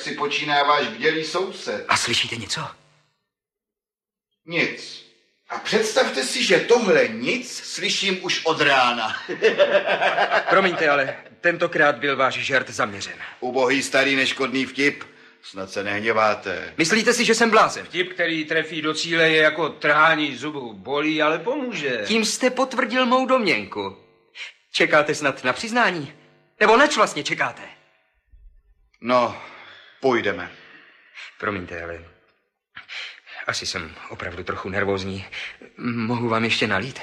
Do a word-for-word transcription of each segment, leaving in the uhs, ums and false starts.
si počínáváš bdělý soused. A slyšíte něco? Nic. A představte si, že tohle nic slyším už od rána. Promiňte, ale tentokrát byl váš žert zaměřen. Ubohý starý neškodný vtip. Snad se nehněváte. Myslíte si, že jsem blázen? Vtip, který trefí do cíle, je jako trhání zubů. Bolí, ale pomůže. Tím jste potvrdil mou domněnku. Čekáte snad na přiznání? Nebo nač vlastně čekáte? No, půjdeme. Promiňte, ale asi jsem opravdu trochu nervózní. Mohu vám ještě nalít?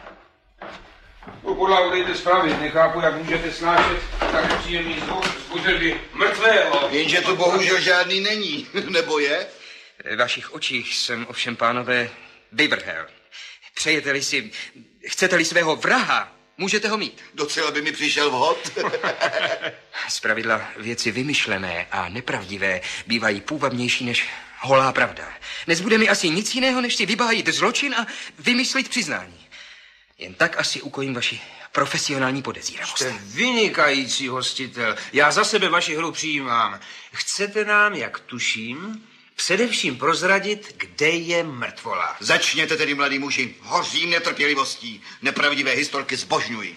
Pokud dejte spravit, nechápu, jak můžete snášet tak příjemný zvuk z butelky mrtvého. Jenže tu bohužel žádný není, nebo je? V vašich očích jsem ovšem, pánové, vyvrhel. Přejete-li si, chcete-li svého vraha, můžete ho mít. Docela by mi přišel vhod. Zpravidla věci vymyšlené a nepravdivé bývají půvabnější než holá pravda. Nezbude mi asi nic jiného, než si vybájit zločin a vymyslit přiznání. Jen tak asi ukojím vaši profesionální podezíravost. Jste vynikající hostitel. Já za sebe vaši hru přijímám. Chcete nám, jak tuším, především prozradit, kde je mrtvola. Začněte tedy, mladí muži. Hořím netrpělivostí. Nepravdivé historky zbožňuji.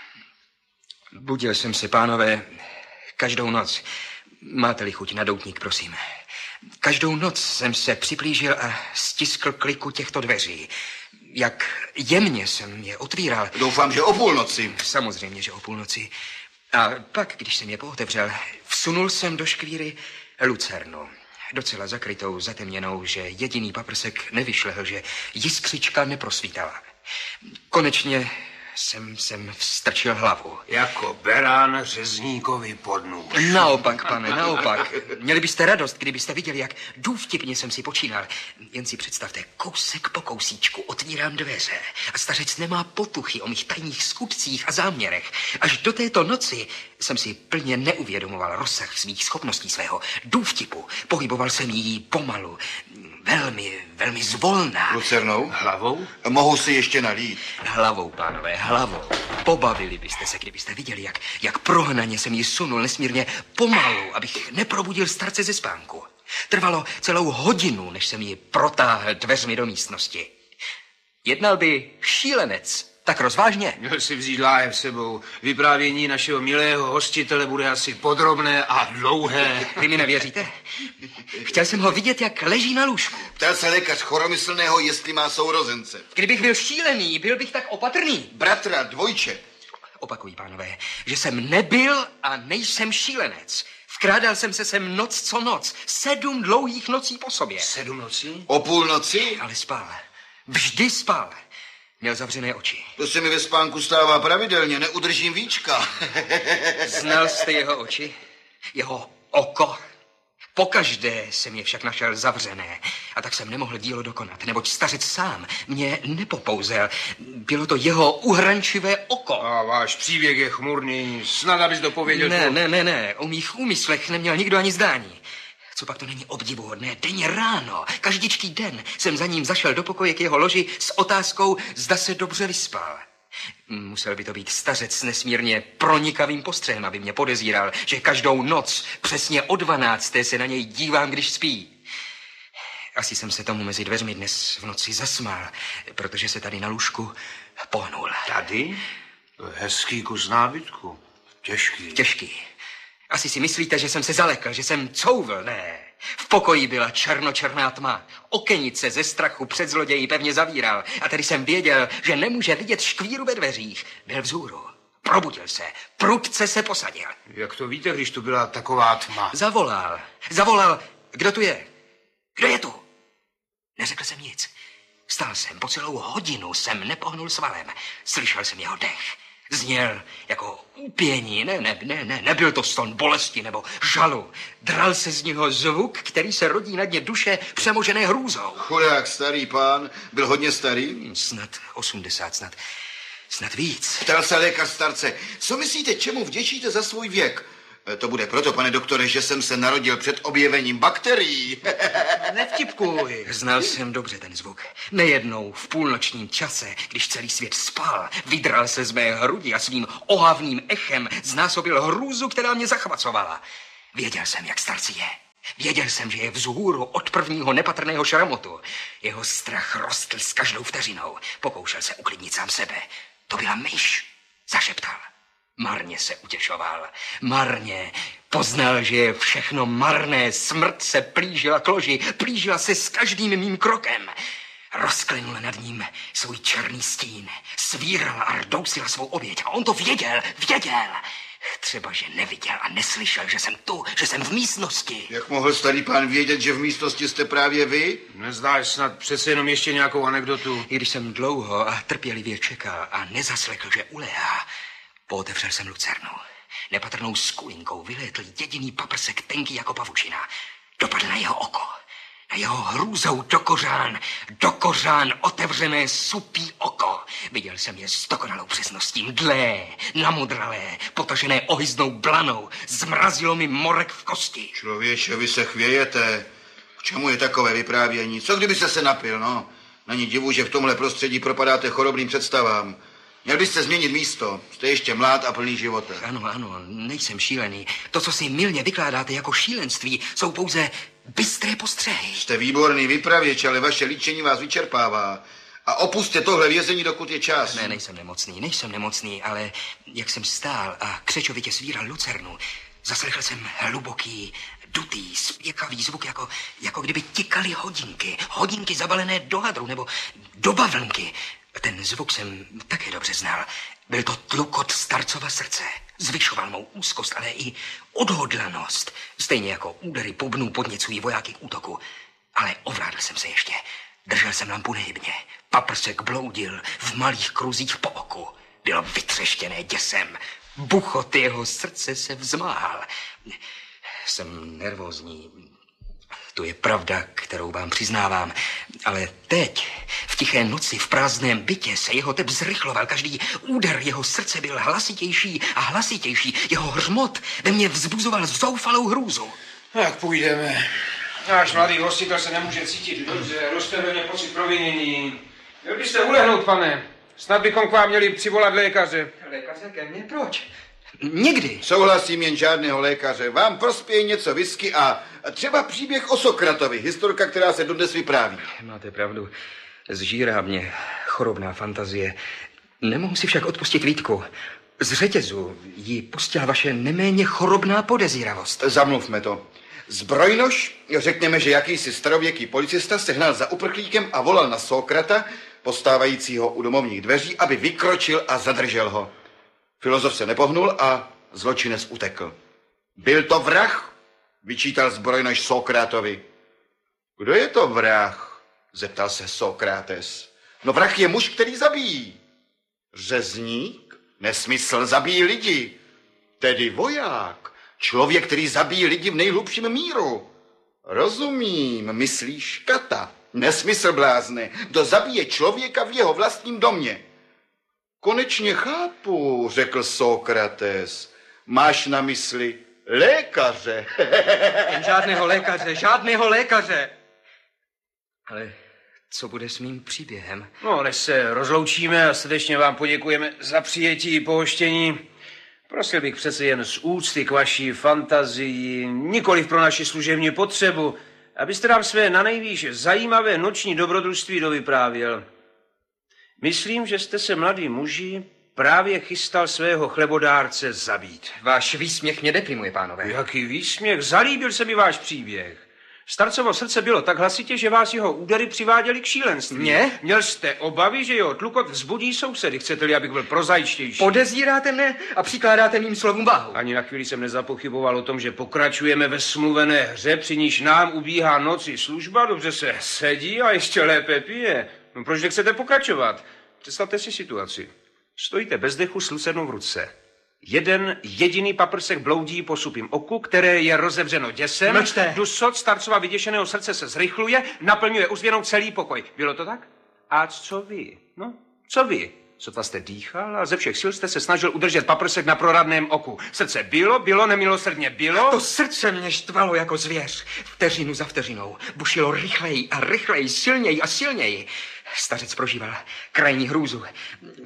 Budil jsem se, pánové, každou noc. Máte-li chuť na doutník, prosím. Každou noc jsem se připlížil a stiskl kliku těchto dveří. Jak jemně jsem je otvíral. Doufám, že o půlnoci. Samozřejmě, že o půlnoci. A pak, když jsem je pootevřel, vsunul jsem do škvíry lucernu. Docela zakrytou, zatemněnou, že jediný paprsek nevyšlehl, že jiskřička neprosvítala. Konečně jsem sem vstrčil hlavu. Jako berán řezníkovi pod nůž. Naopak, pane, naopak. Měli byste radost, kdybyste viděli, jak důvtipně jsem si počínal. Jen si představte, kousek po kousíčku otvírám dveře a stařec nemá potuchy o mých tajných skutcích a záměrech. Až do této noci jsem si plně neuvědomoval rozsah svých schopností, svého důvtipu. Pohyboval jsem jí pomalu, velmi, velmi zvolna. Lucernou? Hlavou? Mohu si ještě nalít. Hlavou, pánové, hlavou. Pobavili byste se, kdybyste viděli, jak, jak prohnaně jsem ji sunul nesmírně pomalu, abych neprobudil starce ze spánku. Trvalo celou hodinu, než jsem ji protáhl dveřmi do místnosti. Jednal by šílenec, tak rozvážně. Měl si vzít láhev sebou. Vyprávění našeho milého hostitele bude asi podrobné a dlouhé. Vy mi nevěříte? Chtěl jsem ho vidět, jak leží na lůžku. Ptal se lékař choromyslného, jestli má sourozence. Kdybych byl šílený, byl bych tak opatrný. Bratra, dvojče. Opakuji, pánové, že jsem nebyl a nejsem šílenec. Vkrádal jsem se sem noc co noc. Sedm dlouhých nocí po sobě. Sedm nocí? O půlnoci? Ale spal. Vždy spal. Měl zavřené oči. To se mi ve spánku stává pravidelně, neudržím víčka. Znal jste jeho oči? Jeho oko? Pokaždé jsem je však našel zavřené a tak jsem nemohl dílo dokonat, neboť stařec sám mě nepopouzel. Bylo to jeho uhrančivé oko. A váš příběh je chmurný, snad abys dopověděl. Ne, tvou... ne, ne, ne, o mých úmyslech neměl nikdo ani zdání. Co pak to není obdivuhodné? Denně ráno, každičký den jsem za ním zašel do pokoje k jeho loži s otázkou, zda se dobře vyspal. Musel by to být stařec s nesmírně pronikavým postřehem, aby mě podezíral, že každou noc přesně o dvanácté se na něj dívám, když spí. Asi jsem se tomu mezi dveřmi dnes v noci zasmál, protože se tady na lůžku pohnul. Tady? Hezký kus nábytku. Těžký. Těžký. Asi si myslíte, že jsem se zalekl, že jsem couvl? Ne. V pokoji byla černočerná tma. Okenice ze strachu před zloději pevně zavíral. A tedy jsem věděl, že nemůže vidět škvíru ve dveřích. Byl vzhůru. Probudil se. Prudce se posadil. Jak to víte, když tu byla taková tma? Zavolal. Zavolal. Kdo tu je? Kdo je tu? Neřekl jsem nic. Stál jsem. Po celou hodinu jsem nepohnul svalem. Slyšel jsem jeho dech. Zněl jako úpění, ne, ne, ne, ne, nebyl to ston bolesti nebo žalu. Dral se z něho zvuk, který se rodí na dně duše přemožené hrůzou. Chudák starý pán, byl hodně starý? Snad osmdesát, snad, snad víc. Ptal se lékař starce, co myslíte, čemu vděčíte za svůj věk? To bude proto, pane doktore, že jsem se narodil před objevením bakterií. Nevtipkuj. Znal jsem dobře ten zvuk. Nejednou v půlnočním čase, když celý svět spal, vydral se z mé hrudi a svým ohavným echem znásobil hrůzu, která mě zachvacovala. Věděl jsem, jak starci je. Věděl jsem, že je vzhůru od prvního nepatrného šramotu. Jeho strach rostl s každou vteřinou. Pokoušel se uklidnit sám sebe. To byla myš, zašeptal. Marně se utěšoval. Marně poznal, že je všechno marné. Smrt se plížila k loži, plížila se s každým mým krokem. Rozklenul nad ním svůj černý stín. Svírala a rdousila svou oběť. A on to věděl, věděl. Třeba, že neviděl a neslyšel, že jsem tu, že jsem v místnosti. Jak mohl starý pán vědět, že v místnosti jste právě vy? Nezdáš snad přece jenom ještě nějakou anekdotu? I když jsem dlouho a trpělivě čekal a nezaslechl, že uléhá, pootevřel jsem lucernu. Nepatrnou skulinkou vylétl jediný paprsek tenký jako pavučina. Dopadl na jeho oko. Na jeho hrůzou dokořán, dokořán otevřené supí oko. Viděl jsem je s dokonalou přesností, mdlé, namodralé, potažené ohyznou blanou. Zmrazilo mi morek v kosti. Člověče, vy se chvějete. K čemu je takové vyprávění? Co kdybyste se napil, no? Není divu, že v tomhle prostředí propadáte chorobným představám. Měl byste změnit místo. Jste ještě mlád a plný života. Ano, ano, nejsem šílený. To, co si mylně vykládáte jako šílenství, jsou pouze bystré postřehy. Jste výborný vypravěč, ale vaše líčení vás vyčerpává. A opuste tohle vězení, dokud je čas. Ne, nejsem nemocný, nejsem nemocný, ale jak jsem stál a křečovitě svíral lucernu, zaslechl jsem hluboký, dutý, spěkavý zvuk, jako, jako kdyby tikaly hodinky. Hodinky zabalené do hadru nebo do bavlnky. Ten zvuk jsem také dobře znal. Byl to tlukot starcova srdce. Zvyšoval mou úzkost, ale i odhodlanost. Stejně jako údery bubnů podněcují vojáky k útoku. Ale ovládl jsem se ještě. Držel jsem lampu nehybně. Paprsek bloudil v malých kruzích po oku. Bylo vytřeštěné děsem. Buchot jeho srdce se vzmáhal. Jsem nervózní. To je pravda, kterou vám přiznávám. Ale teď, v tiché noci, v prázdném bytě, se jeho tep zrychloval. Každý úder jeho srdce byl hlasitější a hlasitější. Jeho hřmot ve mně vzbuzoval zoufalou hrůzu. Jak půjdeme? Náš mladý hostitel se nemůže cítit dobře, roste ve mně pocit provinění. Měl byste ulehnout, pane. Snad bychom k vám měli přivolat lékaře. Lékaře ke mně? Proč? Nikdy. Souhlasím, jen žádného lékaře. Vám prospěje něco whisky a třeba příběh o Sokratovi, historka, která se dodnes vypráví. Máte pravdu. Zžírá mě chorobná fantazie. Nemohu si však odpustit výtku. Z řetězu ji pustila vaše neméně chorobná podezíravost. Zamluvme to. Zbrojnož, řekněme, že jakýsi starověký policista sehnal za uprchlíkem a volal na Sokrata, postávajícího u domovních dveří, aby vykročil a zadržel ho. Filozof se nepohnul a zločinec utekl. Byl to vrah? Vyčítal zbrojnož Sokratovi. Kdo je to vrah? Zeptal se Sokrates. No vrah je muž, který zabíjí. Řezník? Nesmysl, zabíjí lidi. Tedy voják. Člověk, který zabíjí lidi v nejhlubším míru. Rozumím, myslíš kata. Nesmysl, blázne. Kdo zabije člověka v jeho vlastním domě. Konečně chápu, řekl Sokrates. Máš na mysli lékaře. Jen žádného lékaře, žádného lékaře. Ale co bude s mým příběhem? No, než se rozloučíme a srdečně vám poděkujeme za přijetí i pohoštění, prosil bych přece jen z úcty k vaší fantazii, nikoliv pro naši služební potřebu, abyste nám své nanejvýš zajímavé noční dobrodružství dovyprávěl. Myslím, že jste se, mladý muži, právě chystal svého chlebodárce zabít. Váš výsměch mě deprimuje, pánové. Jaký výsměch? Zalíbil se mi váš příběh. Starcovo srdce bylo tak hlasitě, že vás jeho údery přiváděly k šílenství. Mě? Měl jste obavy, že jeho tlukot vzbudí sousedy. Chcete-li, abych byl prozaičtější? Podezíráte mne a přikládáte mým slovům váhu. Ani na chvíli jsem nezapochyboval o tom, že pokračujeme ve smluvené hře, při níž nám ubíhá noci služba, dobře se sedí a ještě lépe pije. No proč nechcete pokračovat? Představte si situaci. Stojíte bez dechu s lucernou v ruce. Jeden jediný paprsek bloudí po supím oku, které je rozevřeno děsem. Mlčte. Dusot starcova vyděšeného srdce se zrychluje, naplňuje uzvěnou celý pokoj. Bylo to tak? A co vy? No, co vy? Sotva jste dýchal a ze všech sil jste se snažil udržet paprsek na proradném oku. Srdce bylo, bylo, nemilosrdně bylo. To srdce mě štvalo jako zvěř. Vteřinu za vteřinou. Bušilo rychleji a rychleji, silněji a silněji. Stařec prožíval krajní hrůzu.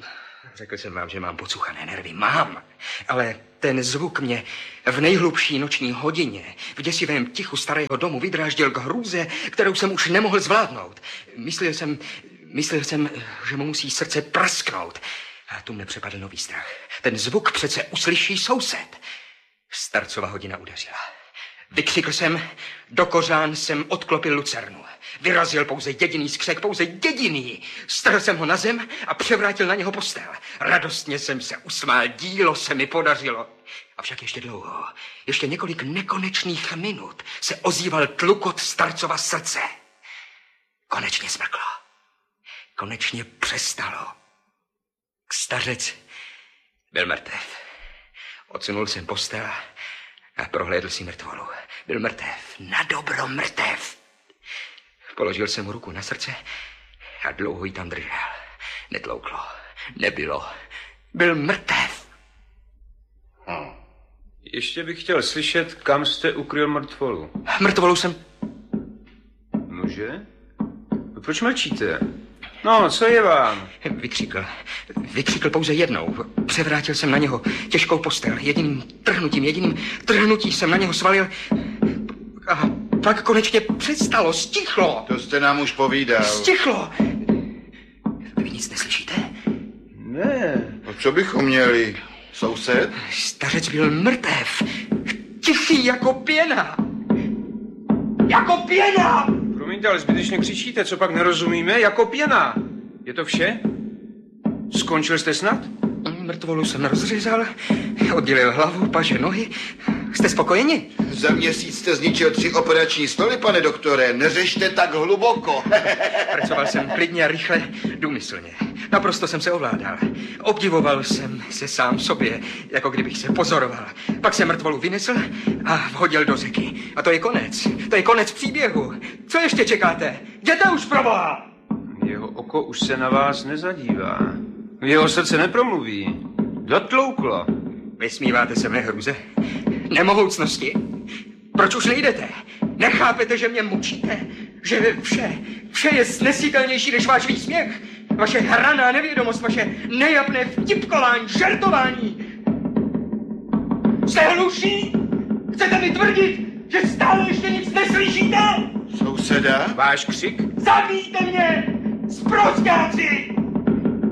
Řekl jsem vám, že mám pocuchané nervy. Mám. Ale ten zvuk mě v nejhlubší noční hodině v děsivém tichu starého domu vydráždil k hrůze, kterou jsem už nemohl zvládnout. Myslel jsem, myslel jsem, že mu musí srdce prasknout. A tu mne přepadl nový strach. Ten zvuk přece uslyší soused. Starcova hodina udeřila. Vykřikl jsem, do kořán jsem odklopil lucernu. Vyrazil pouze jediný skřek, pouze jediný. Strhl jsem ho na zem a převrátil na něho postel. Radostně jsem se usmál, dílo se mi podařilo. Avšak ještě dlouho, ještě několik nekonečných minut se ozýval tlukot starcova srdce. Konečně smrklo. Konečně přestalo. Stařec byl mrtev. Odsunul jsem postel a prohlédl si mrtvolu. Byl mrtev, na dobro mrtev. Položil jsem mu ruku na srdce a dlouho ji tam držel. Netlouklo, nebylo. Byl mrtev. Hm. Ještě bych chtěl slyšet, kam jste ukryl mrtvolu. Mrtvolu jsem... Nože? Proč mlčíte? No, co je vám? Vykřikl. Vykřikl pouze jednou. Převrátil jsem na něho těžkou postel. Jediným trhnutím, jediným trhnutím jsem na něho svalil. A pak konečně přestalo, stichlo. To jste nám už povídal. Stichlo. Vy nic neslyšíte? Ne. No, co bychom měli? Soused? Stařec byl mrtev. Tichý jako pěna. Jako pěna! Promiňte, ale zbytečně křičíte, co pak nerozumíme? Jako pěna. Je to vše? Skončil jste snad? Mrtvolu jsem rozřezal, oddělil hlavu, paže, nohy. Jste spokojeni? Za měsíc jste zničil tři operační stoly, pane doktore. Neřešte tak hluboko. Pracoval jsem klidně a rychle, důmyslně. Naprosto jsem se ovládal. Obdivoval jsem se sám sobě, jako kdybych se pozoroval. Pak jsem mrtvolu vynesl a vhodil do řeky. A to je konec. To je konec příběhu. Co ještě čekáte? Jděte už, proboha! Jeho oko už se na vás nezadívá. Jeho srdce nepromluví. Zatlouklo. Vysmíváte se mé hruze? Nemohoucnosti? Proč už nejdete? Nechápete, že mě mučíte? Že vše, vše je snesitelnější než váš výsměch? Vaše hraná nevědomost, vaše nejapné vtipkování, žertování. Jste hluší? Chcete mi tvrdit, že stále ještě nic neslyšíte? Souseda? Váš křik? Zabijte mě! Zproskáci!